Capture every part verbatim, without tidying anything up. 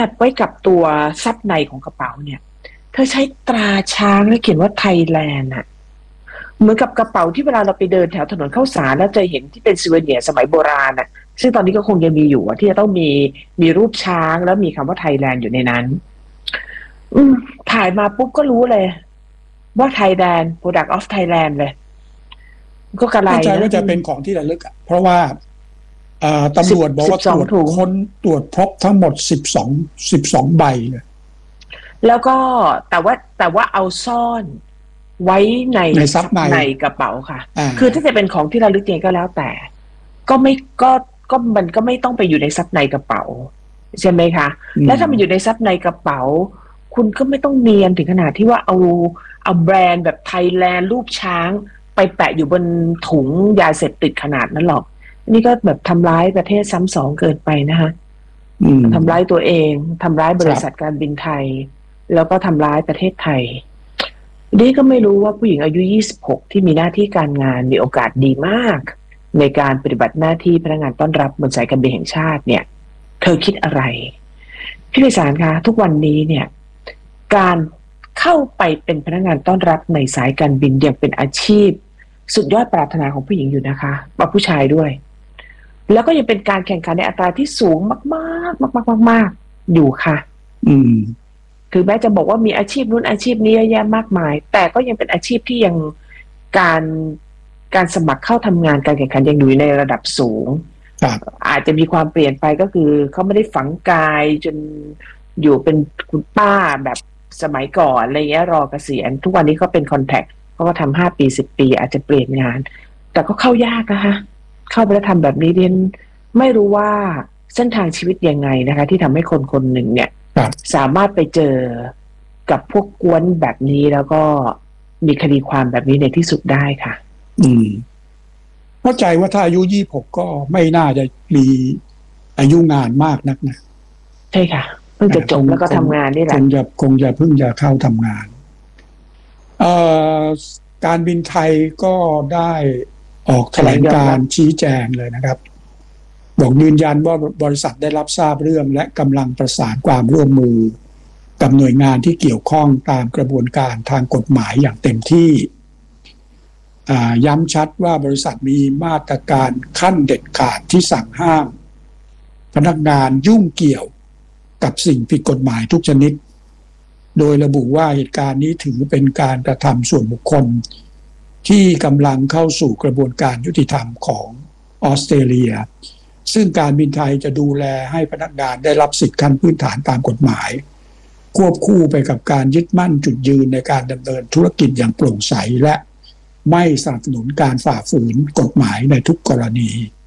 บไว้กับตัวซับในของกระเป๋าเนี่ยเธอใช้ตราช้างแล้วเขียนว่าไทยแลนด์อะเหมือนกับกระเป๋าที่เวลาเราไปเดินแถวถนนข้าวสารแล้วจะเห็นที่เป็นซูเวเนียร์สมัยโบราณอะซึ่งตอนนี้ก็คงยังมีอยู่ที่จะต้องมีมีรูปช้างแล้วมีคำว่าไทยแลนด์อยู่ในนั้นอืมถ่ายมาปุ๊บก็รู้เลยว่าไทยแลนด์ Product of Thailand เลยก็กระไรนะเข้าใจว่าจะเป็นของที่ระลึกอ่ะเพราะว่าตำรวจบอกว่าตรวจค้นตรวจพบทั้งหมดสิบสองสิบสองใบเลยแล้วก็แต่ว่าแต่ว่าเอาซ่อนไว้ในในซับในในกระเป๋าค่ะคือถ้าจะเป็นของที่ระลึกเองก็แล้วแต่ก็ไม่ก็ก็มันก็ไม่ต้องไปอยู่ในซับในกระเป๋าใช่ไหมคะแล้วถ้ามันอยู่ในซับในกระเป๋าคุณก็ไม่ต้องเนียนถึงขนาดที่ว่าเอาเอาแบรนด์แบบไทยแลนด์รูปช้างไปแปะอยู่บนถุงยาเสพติดขนาดนั้นหรอกนี่ก็แบบทำร้ายประเทศซ้ำสองเกินไปนะคะทำร้ายตัวเองทำร้ายบริษัทการบินไทยแล้วก็ทำร้ายประเทศไทยนี่ก็ไม่รู้ว่าผู้หญิงอายุยี่สิบหกที่มีหน้าที่การงานมีโอกาสดีมากในการปฏิบัติหน้าที่พนักงานต้อนรับบนสายการบินแห่งชาติเนี่ยเธอคิดอะไรพี่ไพศาลคะทุกวันนี้เนี่ยการเข้าไปเป็นพนักงานต้อนรับในสายการบินยังเป็นอาชีพสุดยอดปรารถนาของผู้หญิงอยู่นะคะว่าผู้ชายด้วยแล้วก็ยังเป็นการแข่งขันในอัตราที่สูงมากๆมากๆๆอยู่ค่ะอืมคือแม้จะบอกว่ามีอาชีพนู้นอาชีพนี้เยอะแยะมากมายแต่ก็ยังเป็นอาชีพที่ยังการการสมัครเข้าทำงานการแข่งขันยังอยู่ในระดับสูงอาจจะมีความเปลี่ยนไปก็คือเขาไม่ได้ฝังกายจนอยู่เป็นคุณป้าแบบสมัยก่อนอะไรเงี้ยรอเกษียณทุกวันนี้เขาเป็นคอนแทคเขาก็ทำห้าปีสิบปีอาจจะเปลี่ยนงานแต่ก็เข้ายากนะคะเข้าไปแล้วทำแบบนี้เรียนไม่รู้ว่าเส้นทางชีวิตยังไงนะคะที่ทำให้คนคนหนึ่งเนี่ยสามารถไปเจอกับพวกกวนแบบนี้แล้วก็มีคดีความแบบนี้ในที่สุดได้ค่ะอืมเข้าใจว่าถ้าอายุยี่สิบหกก็ไม่น่าจะมีอายุงานมากนักนะใช่ค่ะเพิ่งจะจบแล้วก็ทำงานนี่แหละคงจะคงจะเพิ่งจะเข้าทำงานเอ่อการบินไทยก็ได้ออกแถลงการชี้แจงเลยนะครับบอกยืนยันว่าบริษัทได้รับทราบเรื่องและกำลังประสานความร่วมมือกับหน่วยงานที่เกี่ยวข้องตามกระบวนการทางกฎหมายอย่างเต็มที่ย้ำชัดว่าบริษัทมีมาตรการขั้นเด็ดขาดที่สั่งห้ามพนักงานยุ่งเกี่ยวกับสิ่งผิดกฎหมายทุกชนิดโดยระบุว่าเหตุการณ์นี้ถือเป็นการกระทำส่วนบุคคลที่กำลังเข้าสู่กระบวนการยุติธรรมของออสเตรเลียซึ่งการบินไทยจะดูแลให้พนักงานได้รับสิทธิขั้นพื้นฐานตามกฎหมายควบคู่ไปกับการยึดมั่นจุดยืนในการดำเนินธุรกิจอย่างโปร่งใสและไม่สนับสนุนการฝ่าฝืนกฎหมายในทุกกรณี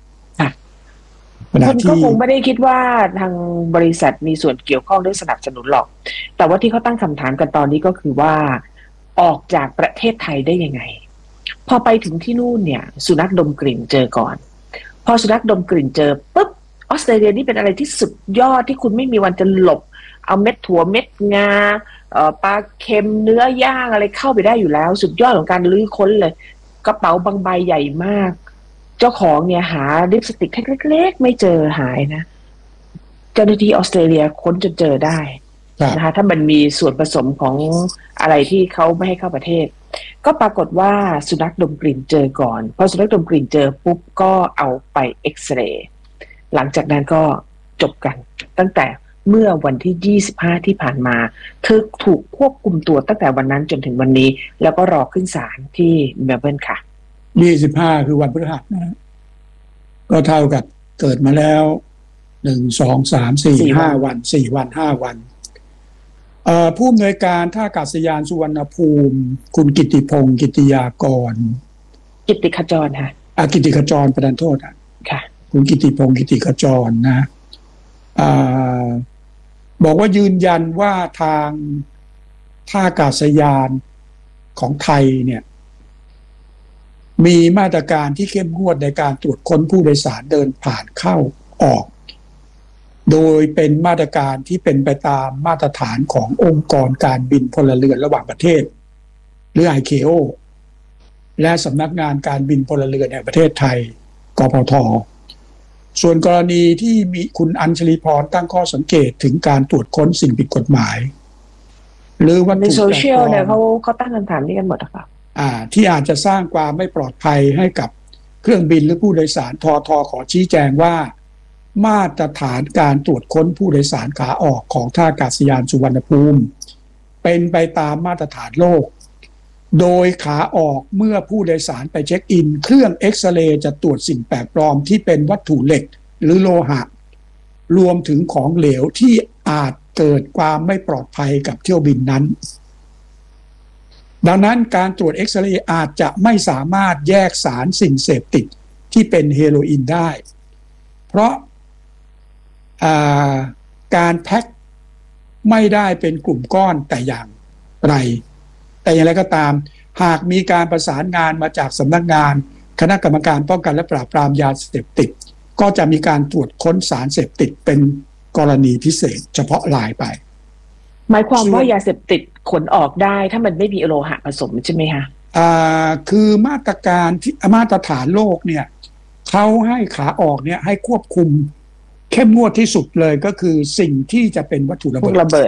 คนก็คงไม่ได้คิดว่าทางบริษัทมีส่วนเกี่ยวข้องหรือสนับสนุนหรอกแต่ว่าที่เขาตั้งคำถามกันตอนนี้ก็คือว่าออกจากประเทศไทยได้ยังไงพอไปถึงที่นู่นเนี่ยสุนัขดมกลิ่นเจอก่อนพอสุนัขดมกลิ่นเจอปุ๊บออสเตรเลียนี่เป็นอะไรที่สุดยอดที่คุณไม่มีวันจะหลบเอาเม็ดถั่วเม็ดงาเอ่อปลาเค็มเนื้อย่างอะไรเข้าไปได้อยู่แล้วสุดยอดของการลื้อค้นเลยกระเป๋าบางใบใหญ่มากเจ้าของเนี่ยหาลิปสติกเล็กๆไม่เจอหายนะเจ้าหน้าที่ออสเตรเลียค้นจนเจอได้นะคะถ้ามันมีส่วนผสมของอะไรที่เขาไม่ให้เข้าประเทศก็ปรากฏว่าสุนัขดมกลิ่นเจอก่อนพอสุนัขดมกลิ่นเจอปุ๊บก็เอาไปเอ็กซเรย์หลังจากนั้นก็จบกันตั้งแต่เมื่อวันที่ยี่สิบห้าที่ผ่านมาเธอถูกควบคุมตัวตั้งแต่วันนั้นจนถึงวันนี้แล้วก็รอขึ้นศาลที่เมลเบิร์นค่ะยี่สิบห้าคือวันพฤหัสนะก็เท่ากับเกิดมาแล้วหนึ่งสองสามสี่ห้าวันสี่วันห้าวันผู้อำนวยการท่าอากาศยานสุวรรณภูมิคุณกิติพงศ์กิติยากรกิติขจรค่ะอ่ากิติขจรประทานโทษอ่ะค่ะคุณกิติพงศ์กิติขจรนะอ่าบอกว่ายืนยันว่าทางท่าอากาศยานของไทยเนี่ยมีมาตรการที่เข้มงวดในการตรวจค้นผู้โดยสารเดินผ่านเข้าออกโดยเป็นมาตรการที่เป็นไปตามมาตรฐานขององค์กรการบินพลเรือนระหว่างประเทศหรือ ไอ เค โอ และสำนักงานการบินพลเรือนแห่งประเทศไทยกพทส่วนกรณีที่มีคุณอัญชลีพรตั้งข้อสังเกตถึงการตรวจค้นสิ่งผิดกฎหมายหรือวัตถุในโซแปลกเชียปลลอเนี่ยมเขาเขาตั้งคำถามนี้กันหมดอะค่ะอ่าที่อาจจะสร้างความไม่ปลอดภัยให้กับเครื่องบินหรือผู้โดยสารททขอชี้แจงว่ามาตรฐานการตรวจค้นผู้โดยสารขาออกของท่าอากาศยานสุวรรณภูมิเป็นไปตามมาตรฐานโลกโดยขาออกเมื่อผู้โดยสารไปเช็คอินเครื่องเอ็กซเรย์จะตรวจสิ่งแปลกปลอมที่เป็นวัตถุเหล็กหรือโลหะรวมถึงของเหลวที่อาจเกิดความไม่ปลอดภัยกับเที่ยวบินนั้นดังนั้นการตรวจเอ็กซเรย์อาจจะไม่สามารถแยกสารสิ่งเสพติดที่เป็นเฮโรอีนได้เพราะการแพ็คไม่ได้เป็นกลุ่มก้อนแต่อย่างไรแต่อย่างไรก็ตามหากมีการประสานงานมาจากสำนักงานคณะกรรมการป้องกันและปราบปรามยาเสพติดก็จะมีการตรวจค้นสารเสพติดเป็นกรณีพิเศษเฉพาะรายไปหมายความว่ายาเสพติดขนออกได้ถ้ามันไม่มีโลหะผสมใช่ไหมคะอ่าคือมาตรการที่มาตรฐานโลกเนี่ยเขาให้ขาออกเนี่ยให้ควบคุมเข้มงวดที่สุดเลยก็คือสิ่งที่จะเป็นวัตถุระเบิดระเบิด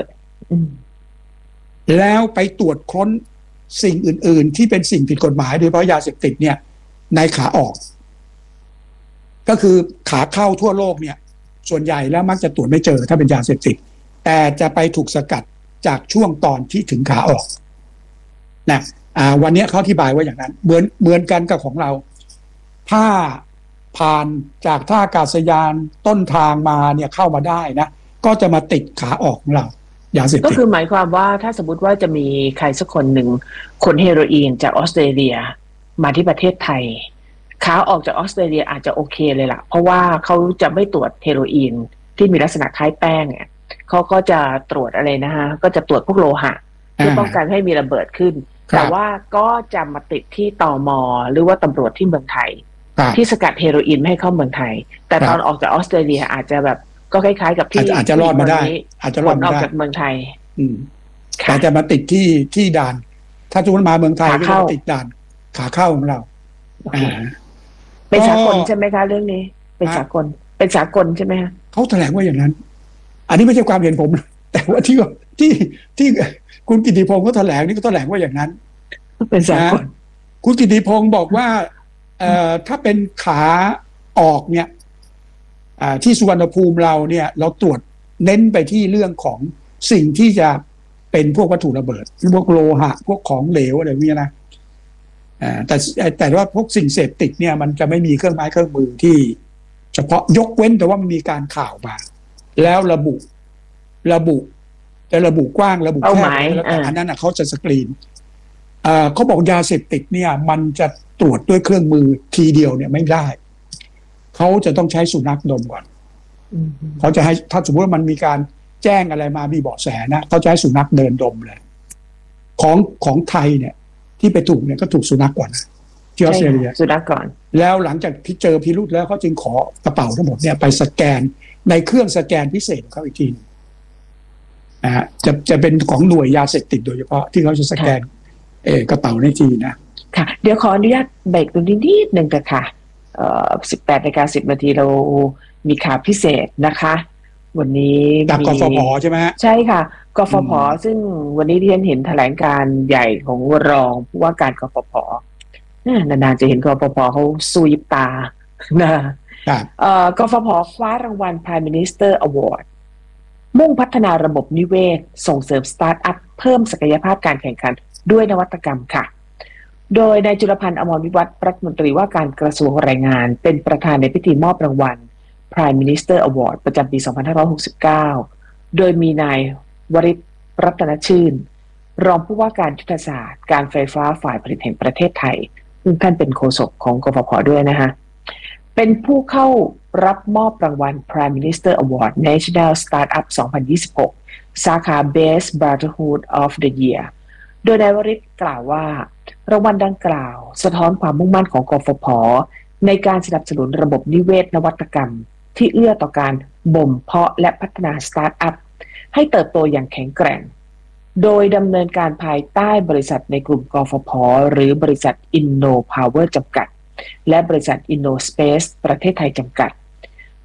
แล้วไปตรวจค้นสิ่งอื่นๆที่เป็นสิ่งผิดกฎหมายโดยเฉพาะยาเสพติดเนี่ยในขาออกก็คือขาเข้าทั่วโลกเนี่ยส่วนใหญ่แล้วมักจะตรวจไม่เจอถ้าเป็นยาเสพติดแต่จะไปถูกสกัดจากช่วงตอนที่ถึงขาออกนะอ่าวันนี้เขาอธิบายว่าอย่างนั้นเหมือนเหมือนกันกับของเราถ้าผ่านจากท่าอากาศยานต้นทางมาเนี่ยเข้ามาได้นะก็จะมาติดขาออกของเรายาเสพติดก็คือหมายความว่าถ้าสมมติว่าจะมีใครสักคนหนึ่งขนเฮโรอีนจากออสเตรเลียมาที่ประเทศไทยขาออกจากออสเตรเลียอาจจะโอเคเลยล่ะเพราะว่าเขาจะไม่ตรวจเฮโรอีนที่มีลักษณะคล้ายแป้งเนี่ยเขาก็จะตรวจอะไรนะฮะก็จะตรวจพวกโลหะเพื่อป้องกันให้มีระเบิดขึ้นแต่ว่าก็จะมาติดที่ตม.หรือว่าตำรวจที่เมืองไทยที่สกัดเฮโรอีนไม่ให้เข้าเมืองไทยแต่ตอนออกจากออสเตรเลียอาจจะแบบก็คล้ายๆกับที่อาจจะรอดมาได้อาจจะรอดมาได้จากเมืองไทยอืมแต่จะมาติดที่ที่ด่านถ้าทุกคนมาเมืองไทยก็จะติดด่านขาเข้าของเราเป็นสากลใช่ไหมคะเรื่องนี้เป็นสากลเป็นสากลใช่ไหมคะเขาแถลงว่าอย่างนั้นอันนี้ไม่ใช่ความเห็นผมแต่ว่าที่ที่ที่คุณกิติพงศ์เขาแถลงนี่ก็แถลงว่าอย่างนั้นเป็นสากลคุณกิติพงศ์บอกว่าเอ่อถ้าเป็นขาออกเนี่ยอ่าที่สุวรรณภูมิเราเนี่ยเราตรวจเน้นไปที่เรื่องของสิ่งที่จะเป็นพวกวัตถุระเบิดพวกโลหะพวกของเหลวอะไรพวกนี้นะอ่าแต่แต่ว่าพวกสิ่งเสพติดเนี่ยมันจะไม่มีเครื่องไม้เครื่องมือที่เฉพาะยกเว้นแต่ว่ามันมีการข่าวมาแล้วระบุระบุจะระบุกว้างระบุแคบแล้วแต่อันนั้นเขาจะสกรีนเขาบอกยาเสพติดเนี่ยมันจะตรวจด้วยเครื่องมือทีเดียวเนี่ยไม่ได้เขาจะต้องใช้สุนัขดมก่อนเขาจะให้ถ้าสมมติว่ามันมีการแจ้งอะไรมามีเบาะแสนะเขาจะให้สุนัขเดินดมเลยของของไทยเนี่ยที่ไปถูกเนี่ยก็ถูกสุนัขก่อนนะที่ออสเตรเลียสุนัขก่อนแล้วหลังจากที่เจอพิรุธแล้วเขาจึงขอกระเป๋าทั้งหมดเนี่ยไปสแกนในเครื่องสแกนพิเศษของเขาอีกทีนะฮะจะจะเป็นของหน่วยยาเสพติดโดยเฉพาะที่เขาจะสแกนเออกระเป๋าในทีนะค่ะเดี๋ยวขออนุญาตเบรกตรงนี้นิดนึงกันค่ะเอ่อสิบแปดนาฬิกาสิบนาทีเรามีข่าวพิเศษนะคะวันนี้จากกฟผใช่ไหมใช่ค่ะกฟผซึ่งวันนี้ที่ฉันเห็นแถลงการใหญ่ของรองผู้ว่าการกฟผนานๆจะเห็นกฟผเขาสู้ยิบตานะเอ่อกฟผคว้ารางวัล Prime Minister Award มุ่งพัฒนาระบบนิเวศส่งเสริมสตาร์ทอัพเพิ่มศักยภาพการแข่งขันด้วยนวัตกรรมค่ะโดยนายจุลพันธ์อมรวิวัฒน์รัฐมนตรีว่าการกระทรวงแรงงานเป็นประธานในพิธีมอบรางวัล Prime Minister Award ประจำปีสองพันห้าร้อยหกสิบเก้าโดยมีนายวริศรัตนชื่นรองผู้ว่าการยุทธศาสตร์การไฟฟ้าฝ่ายผลิตแห่งประเทศไทยซึ่งท่านเป็นโฆษกของกฟผด้วยนะคะเป็นผู้เข้ารับมอบรางวัล Prime Minister Award National Startup สองพันยี่สิบหกสาขา Best Brotherhood of the Year โดยนายวริศกล่าวว่ารางวัลดังกล่าวสะท้อนความมุ่งมั่นของกฟผในการสนับสนุนระบบนิเวศนวัตกรรมที่เอื้อต่อการบ่มเพาะและพัฒนาสตาร์ทอัพให้เติบโตอย่างแข็งแกร่งโดยดำเนินการภายใต้บริษัทในกลุ่มกฟผหรือบริษัท Inno Power จำกัดและบริษัท Inno Space ประเทศไทยจำกัด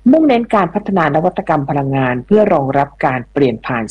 มุ่งเน้นการพัฒนานวัตกรรมพลังงานเพื่อรองรับการเปลี่ยนผ่าน